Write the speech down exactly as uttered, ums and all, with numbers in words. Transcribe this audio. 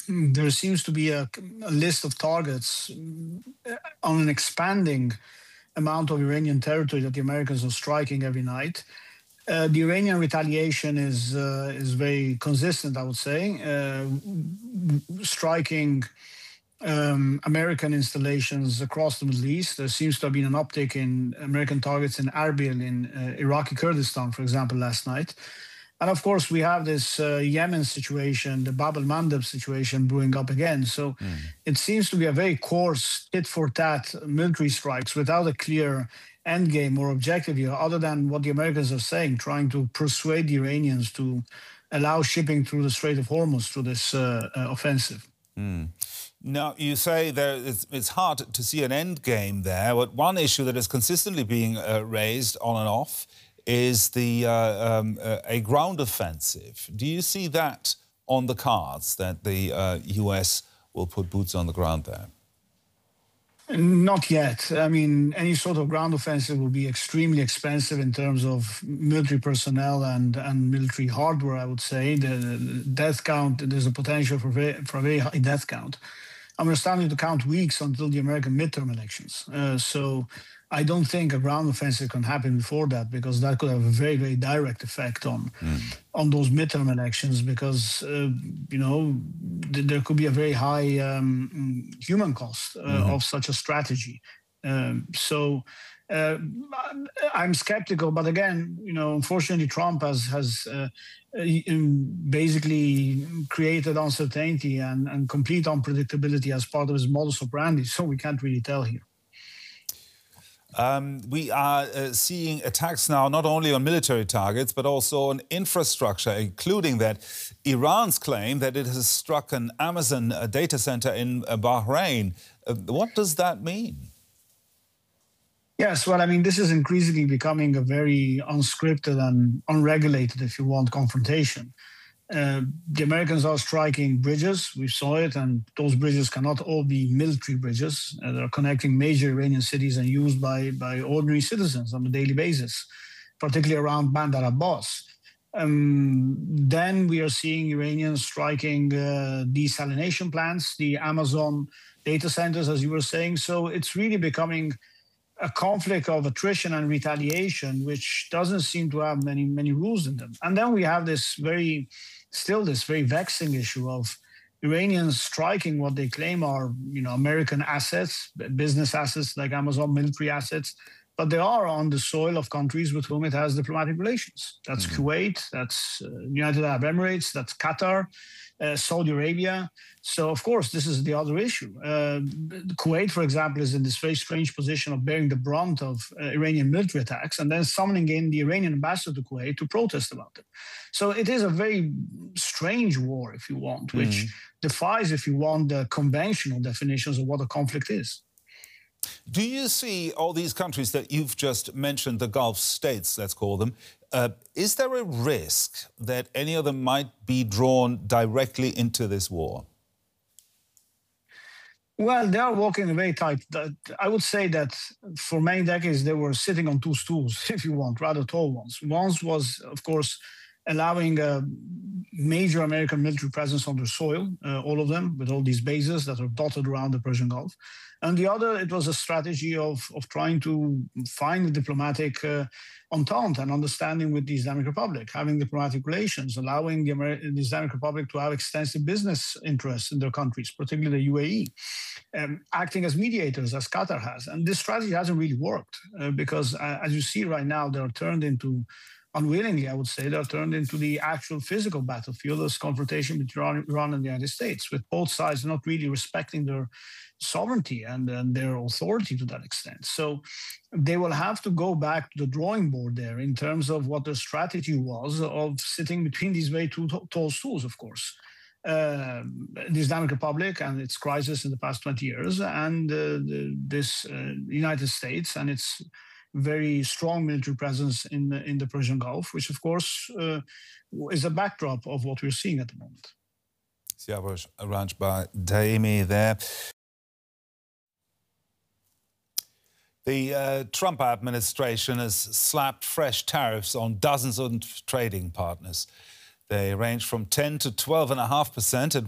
there seems to be a, a list of targets on an expanding amount of Iranian territory that the Americans are striking every night. Uh, the Iranian retaliation is uh, is very consistent, I would say, uh, striking um, American installations across the Middle East. There seems to have been an uptick in American targets in Erbil in uh, Iraqi Kurdistan, for example, last night. And of course, we have this uh, Yemen situation, the Bab el-Mandeb situation brewing up again. So mm. it seems to be a very coarse tit-for-tat military strikes without a clear end game or objective here, other than what the Americans are saying, trying to persuade the Iranians to allow shipping through the Strait of Hormuz through this uh, uh, offensive. Mm. Now, you say there it's, it's hard to see an end game there, but one issue that is consistently being uh, raised on and off is the uh, um, uh, a ground offensive. Do you see that on the cards, that the uh, U S will put boots on the ground there? Not yet. I mean, any sort of ground offensive will be extremely expensive in terms of military personnel and, and military hardware, I would say. The, the death count, there's a potential for, very, for a very high death count. And we're starting to count weeks until the American midterm elections. Uh, so I don't think a ground offensive can happen before that, because that could have a very, very direct effect on mm. on those midterm elections, because, uh, you know, th there could be a very high um, human cost uh, mm-hmm. of such a strategy. Um, so uh, I'm skeptical. But again, you know, unfortunately, Trump has, has uh, basically created uncertainty and, and complete unpredictability as part of his modus operandi. So we can't really tell here. Um, we are uh, seeing attacks now not only on military targets, but also on infrastructure, including that Iran's claim that it has struck an Amazon uh, data center in uh, Bahrain. Uh, what does that mean? Yes, well, I mean, this is increasingly becoming a very unscripted and unregulated, if you want, confrontation. Uh, the Americans are striking bridges. We saw it, and those bridges cannot all be military bridges. Uh, they're connecting major Iranian cities and used by, by ordinary citizens on a daily basis, particularly around Bandar Abbas. Um, then we are seeing Iranians striking uh, desalination plants, the Amazon data centers, as you were saying. So it's really becoming a conflict of attrition and retaliation, which doesn't seem to have many, many rules in them. And then we have this very, still this very vexing issue of Iranians striking what they claim are, you know, American assets, business assets like Amazon, military assets, but they are on the soil of countries with whom it has diplomatic relations. That's mm-hmm. Kuwait, that's uh, United Arab Emirates, that's Qatar, uh, Saudi Arabia. So, of course, this is the other issue. Uh, Kuwait, for example, is in this very strange position of bearing the brunt of uh, Iranian military attacks and then summoning in the Iranian ambassador to Kuwait to protest about it. So it is a very strange war, if you want, which mm. defies, if you want, the conventional definitions of what a conflict is. Do you see all these countries that you've just mentioned, the Gulf states, let's call them, uh, is there a risk that any of them might be drawn directly into this war? Well, they are walking a very tight. I would say that for many decades they were sitting on two stools, if you want, rather tall ones. One was, of course, allowing a major American military presence on their soil, uh, all of them, with all these bases that are dotted around the Persian Gulf. And the other, it was a strategy of, of trying to find a diplomatic uh, entente and understanding with the Islamic Republic, having diplomatic relations, allowing the, Amer the Islamic Republic to have extensive business interests in their countries, particularly the U A E, um, acting as mediators, as Qatar has. And this strategy hasn't really worked uh, because, uh, as you see right now, they're turned into, unwillingly, I would say, they're turned into the actual physical battlefield, this confrontation between Iran and the United States, with both sides not really respecting their sovereignty and, and their authority to that extent. So they will have to go back to the drawing board there in terms of what their strategy was of sitting between these very two tall stools, of course. Uh, the Islamic Republic and its crisis in the past twenty years, and uh, the, this uh, United States and its very strong military presence in the, in the Persian Gulf, which, of course, uh, is a backdrop of what we're seeing at the moment. Siavash Ranjba Daimi there. The uh, Trump administration has slapped fresh tariffs on dozens of trading partners. They range from ten to twelve point five percent.